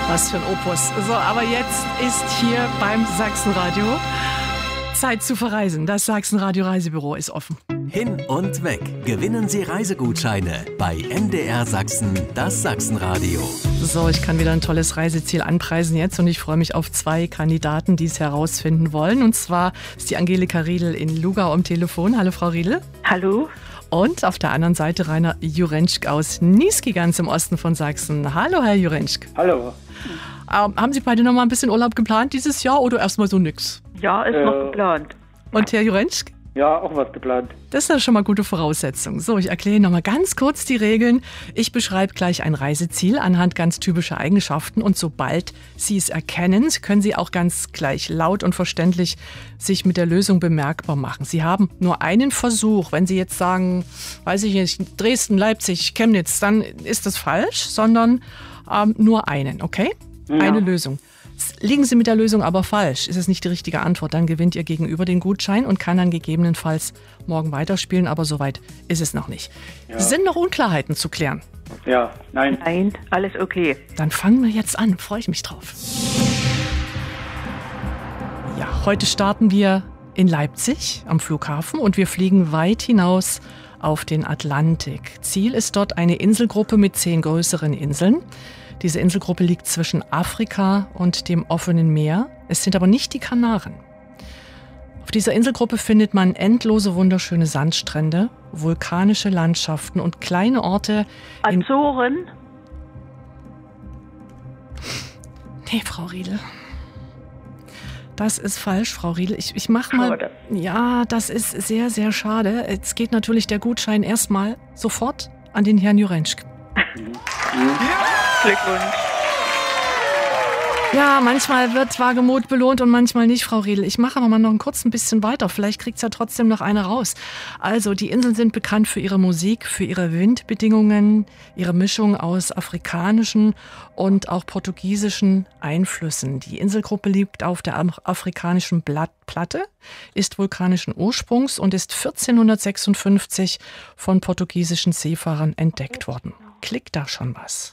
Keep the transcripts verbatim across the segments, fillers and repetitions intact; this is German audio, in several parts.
Was für ein Opus. So, aber jetzt ist hier beim Sachsenradio Zeit zu verreisen. Das Sachsenradio Reisebüro ist offen. Hin und weg. Gewinnen Sie Reisegutscheine bei M D R Sachsen, das Sachsenradio. So, ich kann wieder ein tolles Reiseziel anpreisen jetzt und ich freue mich auf zwei Kandidaten, die es herausfinden wollen. Und zwar ist die Angelika Riedel in Lugau am Telefon. Hallo, Frau Riedel. Hallo. Und auf der anderen Seite Rainer Jurenschk aus Niesky, ganz im Osten von Sachsen. Hallo, Herr Jurenschk. Hallo. Ähm, haben Sie beide noch mal ein bisschen Urlaub geplant dieses Jahr oder erstmal so nix? Ja, ist Äh, noch geplant. Und Herr Jurenschk? Ja, auch was geplant. Das ist ja schon mal gute Voraussetzung. So, ich erkläre noch mal ganz kurz die Regeln. Ich beschreibe gleich ein Reiseziel anhand ganz typischer Eigenschaften und sobald Sie es erkennen, können Sie auch ganz gleich laut und verständlich sich mit der Lösung bemerkbar machen. Sie haben nur einen Versuch. Wenn Sie jetzt sagen, weiß ich nicht, Dresden, Leipzig, Chemnitz, dann ist das falsch, sondern ähm, nur einen, okay? Ja. Eine Lösung. Liegen Sie mit der Lösung aber falsch, ist es nicht die richtige Antwort, dann gewinnt Ihr Gegenüber den Gutschein und kann dann gegebenenfalls morgen weiterspielen, aber soweit ist es noch nicht. Ja. Sind noch Unklarheiten zu klären? Ja, nein. Nein, alles okay. Dann fangen wir jetzt an, freue ich mich drauf. Ja, heute starten wir in Leipzig am Flughafen und wir fliegen weit hinaus auf den Atlantik. Ziel ist dort eine Inselgruppe mit zehn größeren Inseln. Diese Inselgruppe liegt zwischen Afrika und dem offenen Meer. Es sind aber nicht die Kanaren. Auf dieser Inselgruppe findet man endlose wunderschöne Sandstrände, vulkanische Landschaften und kleine Orte. in- Azoren? Nee, Frau Riedel. Das ist falsch, Frau Riedel. Ich, ich mach mal. Schade. Ja, das ist sehr, sehr schade. Jetzt geht natürlich der Gutschein erstmal sofort an den Herrn Jurenschk. Glückwunsch. Ja, manchmal wird Wagemut belohnt und manchmal nicht, Frau Riedel. Ich mache aber mal noch ein kurz ein bisschen weiter. Vielleicht kriegt's ja trotzdem noch eine raus. Also, die Inseln sind bekannt für ihre Musik, für ihre Windbedingungen, ihre Mischung aus afrikanischen und auch portugiesischen Einflüssen. Die Inselgruppe liegt auf der afrikanischen Blatt- Platte, ist vulkanischen Ursprungs und ist vierzehnhundertsechsundfünfzig von portugiesischen Seefahrern entdeckt worden. Klickt da schon was?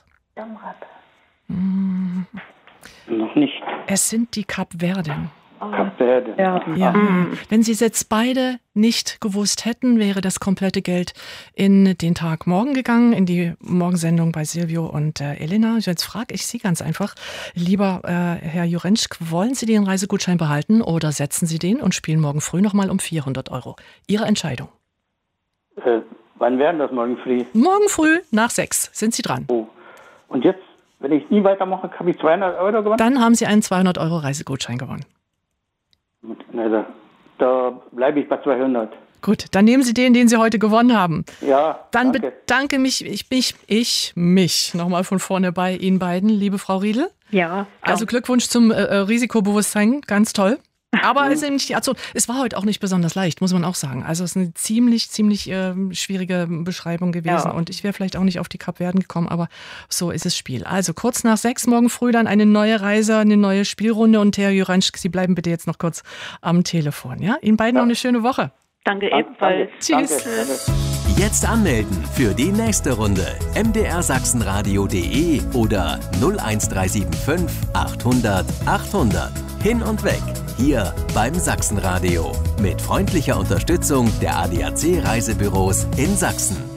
Hm. Noch nicht. Es sind die Kapverden. Kapverde. Ja. Ja. Wenn Sie es jetzt beide nicht gewusst hätten, wäre das komplette Geld in den Tag morgen gegangen, in die Morgensendung bei Silvio und äh, Elena. Jetzt frage ich Sie ganz einfach, lieber äh, Herr Jurenschk, wollen Sie den Reisegutschein behalten oder setzen Sie den und spielen morgen früh nochmal um vierhundert Euro? Ihre Entscheidung. Äh, wann wären das morgen früh? Morgen früh nach sechs sind Sie dran. Oh. Und jetzt, wenn ich nie weitermache, habe ich zweihundert Euro gewonnen? Dann haben Sie einen zweihundert Euro Reisegutschein gewonnen. Na, da da bleibe ich bei zweihundert. Gut, dann nehmen Sie den, den Sie heute gewonnen haben. Ja, Dann danke. bedanke mich, ich, mich, ich, mich nochmal von vorne bei Ihnen beiden, liebe Frau Riedel. Ja. Also Glückwunsch zum äh, Risikobewusstsein, ganz toll. Aber es, ist nicht die, also, es war heute auch nicht besonders leicht, muss man auch sagen. Also es ist eine ziemlich, ziemlich äh, schwierige Beschreibung gewesen. Ja. Und ich wäre vielleicht auch nicht auf die Kapverden gekommen, aber so ist das Spiel. Also kurz nach sechs morgen früh dann eine neue Reise, eine neue Spielrunde. Und Herr Jurenschk, Sie bleiben bitte jetzt noch kurz am Telefon. Ja? Ihnen beiden noch eine schöne Woche. Danke Danke, ebenfalls. Tschüss. Danke, danke. Jetzt anmelden für die nächste Runde. m d r sachsenradio punkt de oder null eins drei sieben fünf achthundert achthundert. Hin und weg. Hier beim Sachsenradio. Mit freundlicher Unterstützung der A D A C Reisebüros in Sachsen.